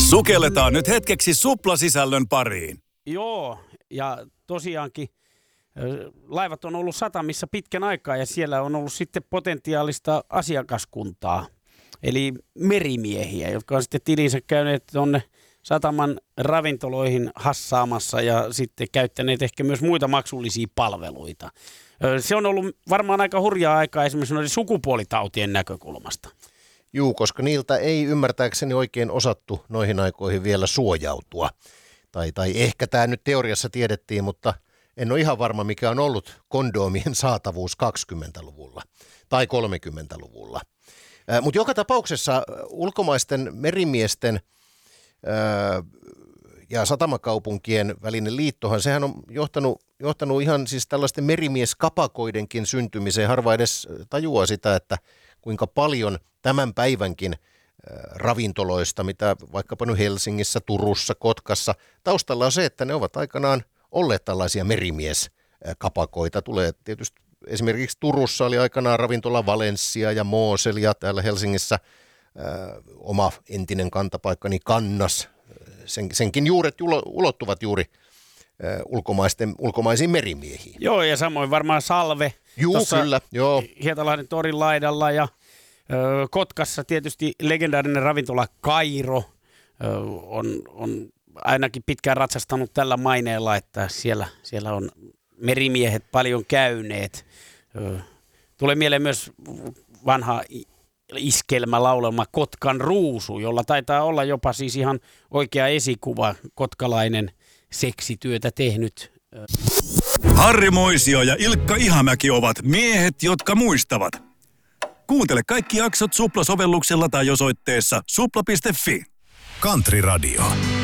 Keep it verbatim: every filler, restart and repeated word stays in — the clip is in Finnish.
Sukelletaan nyt hetkeksi suplasisällön pariin. Joo, ja tosiaankin laivat on ollut satamissa pitkän aikaa ja siellä on ollut sitten potentiaalista asiakaskuntaa. Eli merimiehiä, jotka on sitten tilinsä käyneet tuonne sataman ravintoloihin hassaamassa ja sitten käyttäneet ehkä myös muita maksullisia palveluita. Se on ollut varmaan aika hurjaa aikaa esimerkiksi noiden sukupuolitautien näkökulmasta. Juu, koska niiltä ei ymmärtääkseni oikein osattu noihin aikoihin vielä suojautua. Tai, tai ehkä tämä nyt teoriassa tiedettiin, mutta en ole ihan varma, mikä on ollut kondoomien saatavuus kaksikymmentäluvulla tai kolmekymmentäluvulla. Äh, mutta joka tapauksessa ulkomaisten merimiesten äh, ja satamakaupunkien välinen liittohan, sehän on johtanut, johtanut ihan siis tällaisten merimieskapakoidenkin syntymiseen. Harva edes tajuaa sitä, että kuinka paljon tämän päivänkin ravintoloista, mitä vaikkapa nyt Helsingissä, Turussa, Kotkassa, taustalla on se, että ne ovat aikanaan olleet tällaisia merimieskapakoita. Tulee tietysti esimerkiksi Turussa oli aikanaan ravintola Valencia ja Mosel ja täällä Helsingissä ää, oma entinen kantapaikkani Kannas. Sen, senkin juuret ulottuvat juuri ää, ulkomaisten, ulkomaisiin merimiehiin. Joo, ja samoin varmaan Salve. Juu, kyllä, joo. Hietalahden torin laidalla ja ö, Kotkassa tietysti legendaarinen ravintola Kairo ö, on, on ainakin pitkään ratsastanut tällä maineella, että siellä, siellä on merimiehet paljon käyneet. Ö, tulee mieleen myös vanha iskelmälaulelma Kotkan ruusu, jolla taitaa olla jopa siis ihan oikea esikuva, kotkalainen seksityötä tehnyt. Harri Moisio ja Ilkka Ihamäki ovat miehet, jotka muistavat. Kuuntele kaikki jaksot Supla-sovelluksella tai osoitteessa supla piste fi. Country Radio.